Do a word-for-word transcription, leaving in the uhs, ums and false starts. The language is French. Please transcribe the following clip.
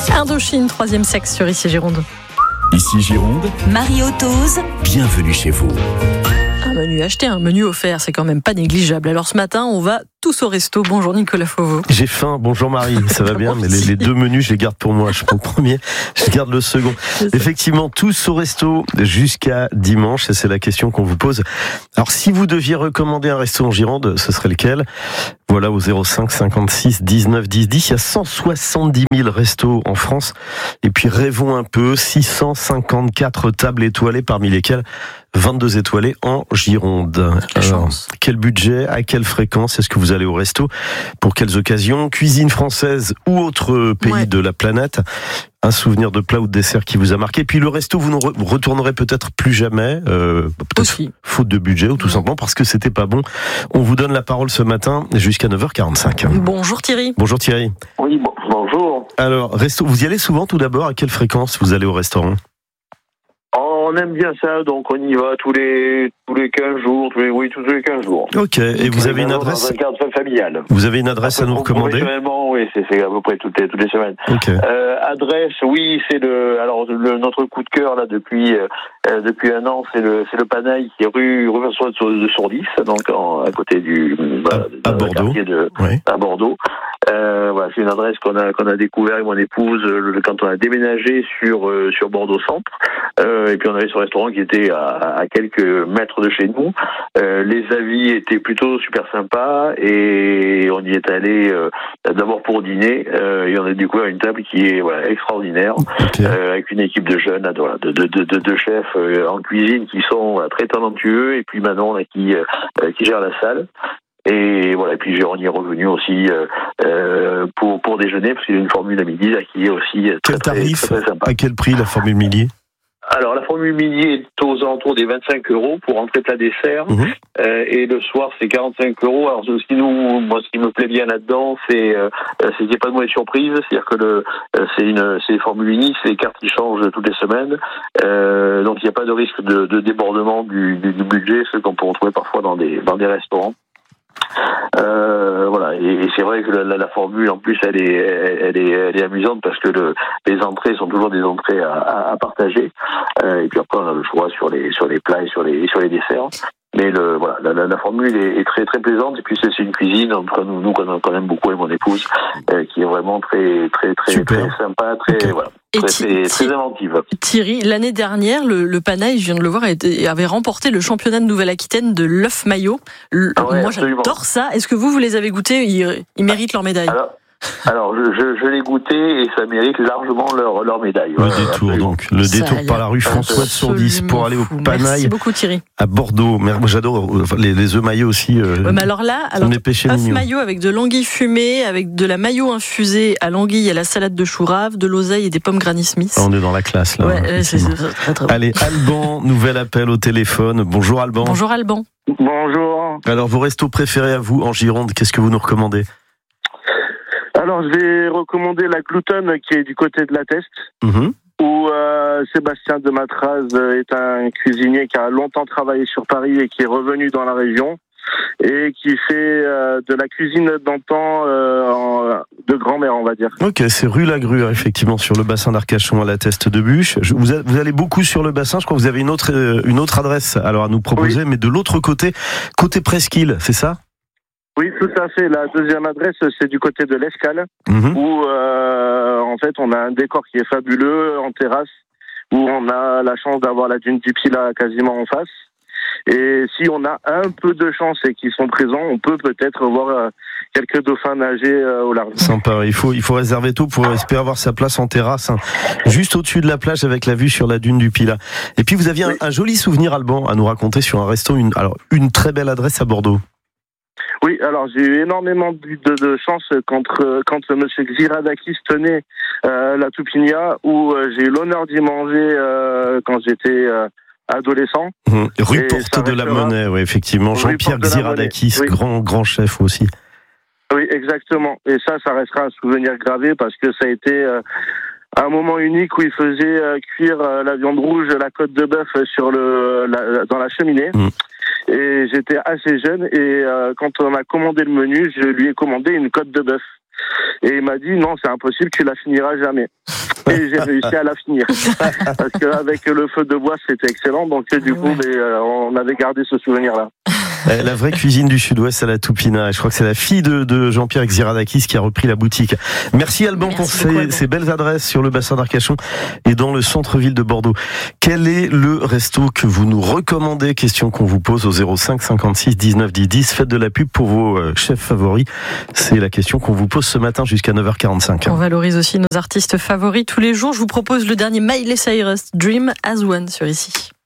Indochine, troisième sexe sur Ici Gironde. Ici Gironde, Marie-Autos, bienvenue chez vous. Un menu acheté, un menu offert, c'est quand même pas négligeable. Alors ce matin, on va tous au resto. Bonjour Nicolas Fauveau. J'ai faim, bonjour Marie, ça va bien, mais les, les deux menus, je les garde pour moi. Je prends le premier, je garde le second. Effectivement, tous au resto jusqu'à dimanche, et c'est la question qu'on vous pose. Alors si vous deviez recommander un resto en Gironde, ce serait lequel ? Voilà, au zéro cinq cinquante-six dix-neuf dix dix, il y a cent soixante-dix mille restos en France. Et puis rêvons un peu, six cent cinquante-quatre tables étoilées, parmi lesquelles vingt-deux étoilées en Gironde. Alors, quel budget, à quelle fréquence est-ce que vous allez au resto ? Pour quelles occasions ? Cuisine française ou autre pays ouais. de la planète ? Un souvenir de plat ou de dessert qui vous a marqué. Puis le resto, vous ne re- retournerez peut-être plus jamais, euh, peut-être Aussi. faute de budget ou tout ouais. simplement parce que c'était pas bon. On vous donne la parole ce matin jusqu'à neuf heures quarante-cinq. Bonjour Thierry. Bonjour Thierry. Oui, bon, bonjour. Alors, resto, vous y allez souvent tout d'abord ? À quelle fréquence vous allez au restaurant ? On aime bien ça, donc on y va tous les tous les quinze jours, tous les, oui, tous les quinze jours. Ok, et vous avez une adresse dans un cadre familial. Vous avez une adresse à nous recommander ? Oui, c'est, c'est à peu près toutes les toutes les semaines. Ok. Euh, adresse, oui, c'est le alors le, notre coup de cœur là depuis euh, depuis un an, c'est le c'est le Panaille qui est rue rue François de Sourdis, donc en, à côté du bah, à, à Bordeaux. De, oui. À Bordeaux. Euh, voilà, c'est une adresse qu'on a qu'on a découvert avec mon épouse le, quand on a déménagé sur euh, sur Bordeaux Centre. Euh, et puis on avait ce restaurant qui était à, à quelques mètres de chez nous. Euh, les avis étaient plutôt super sympas et on y est allé euh, d'abord pour dîner euh, et on a découvert une table qui est voilà, extraordinaire okay. euh, avec une équipe de jeunes, de de de, de, de chefs euh, en cuisine qui sont voilà, très talentueux et puis Manon là, qui euh, qui gère la salle. Et voilà, et puis on y est revenu aussi euh, euh, pour pour déjeuner parce qu'il y a une formule à midi là, qui est aussi très, quel tarif, très, très, très sympa. À quel prix la formule midi ? Alors la formule midi est aux alentours des vingt-cinq euros pour entrée plat dessert mmh. euh, et le soir c'est quarante-cinq euros. Alors ce qui nous, moi ce qui me plaît bien là-dedans, c'est euh, c'est qu'il n'y a pas de mauvaise surprise, c'est-à-dire que le euh, c'est une c'est des formules uniques, c'est des cartes qui changent toutes les semaines, euh, donc il n'y a pas de risque de, de débordement du, du, du budget, ce qu'on peut retrouver parfois dans des dans des restaurants. Euh, voilà, et, et c'est vrai que la, la, la formule en plus elle est, elle est, elle est amusante parce que le, les entrées sont toujours des entrées à, à, à partager, euh, et puis après on a le choix sur les sur les plats et sur les sur les desserts. Mais le voilà, la, la, la formule est, est très très plaisante et puis c'est, c'est une cuisine entre nous, nous qu'on aime beaucoup et mon épouse, euh, qui est vraiment très très très Super. très sympa, très okay. voilà. Et très, Thierry, très, très inventive. Thierry, l'année dernière, le, le Panaille, je viens de le voir, avait remporté le championnat de Nouvelle-Aquitaine de l'œuf maillot. Le, ah ouais, moi, absolument. J'adore ça. Est-ce que vous, vous les avez goûtés ? Ils, ils méritent leur médaille. Alors, alors je, je, je l'ai goûté et ça mérite largement leur, leur médaille. Le ouais, détour, absolument. donc. Le ça détour par la rue François de Sourdis pour aller au Panaille. Merci beaucoup, Thierry. À Bordeaux. Moi, j'adore les, les œufs maillots aussi. Euh, ouais, mais alors là, alors, œuf maillot avec de l'anguille fumée, avec de la maillot infusée à l'anguille et à la salade de chou rave, de l'oseille et des pommes Granny Smith. On est dans la classe, là. Ouais, hein, c'est, c'est très, très bon. Allez, Alban, nouvel appel au téléphone. Bonjour, Alban. Bonjour, Alban. Bonjour. Alors, vos restos préférés à vous en Gironde, qu'est-ce que vous nous recommandez ? Alors, je vais recommander la Gloutonne qui est du côté de la Teste, mmh. où euh, Sébastien de Matraz est un cuisinier qui a longtemps travaillé sur Paris et qui est revenu dans la région et qui fait euh, de la cuisine d'antan euh, en, de grand-mère, on va dire. Ok, c'est rue Lagrue, effectivement, sur le bassin d'Arcachon à la Teste de Bûche. Je, vous, a, vous allez beaucoup sur le bassin, je crois que vous avez une autre, euh, une autre adresse alors à nous proposer, oui. mais de l'autre côté, côté Presqu'île, c'est ça ? Oui, tout à fait. La deuxième adresse, c'est du côté de l'Escale, mmh. où euh, en fait on a un décor qui est fabuleux en terrasse, où on a la chance d'avoir la dune du Pilat quasiment en face. Et si on a un peu de chance et qu'ils sont présents, on peut peut-être voir euh, quelques dauphins nager euh, au large. Sympa. Il faut il faut réserver tôt pour espérer avoir sa place en terrasse, hein, juste au-dessus de la plage avec la vue sur la dune du Pilat. Et puis vous aviez oui. un, un joli souvenir, Alban, à nous raconter sur un resto, une alors une très belle adresse à Bordeaux. Oui, alors j'ai eu énormément de, de chance quand, quand monsieur Xiradakis tenait euh, la Toupigna, où euh, j'ai eu l'honneur d'y manger euh, quand j'étais euh, adolescent. Mmh. Rue Et Porte de la Monnaie, oui, effectivement. Jean-Pierre Xiradakis, oui. grand, grand chef aussi. Oui, exactement. Et ça, ça restera un souvenir gravé parce que ça a été euh, un moment unique où il faisait euh, cuire euh, la viande rouge, la côte de bœuf sur le, la, dans la cheminée. Mmh. Et j'étais assez jeune et euh, quand on a commandé le menu, je lui ai commandé une côte de bœuf. Et il m'a dit non, c'est impossible, tu la finiras jamais. Et j'ai réussi à la finir. Parce qu'avec le feu de bois, c'était excellent. Donc du coup, mais, euh, on avait gardé ce souvenir-là. La vraie cuisine du Sud-Ouest à la Toupina. Je crois que c'est la fille de, de Jean-Pierre Xiradakis qui a repris la boutique. Merci Alban Merci pour ces, ces belles adresses sur le bassin d'Arcachon et dans le centre-ville de Bordeaux. Quel est le resto que vous nous recommandez? Question qu'on vous pose au zéro cinq cinquante-six dix-neuf dix dix. Faites de la pub pour vos chefs favoris. C'est la question qu'on vous pose ce matin jusqu'à neuf heures quarante-cinq. On valorise aussi nos artistes favoris tous les jours. Je vous propose le dernier Miley Cyrus, Dream as One, sur Ici.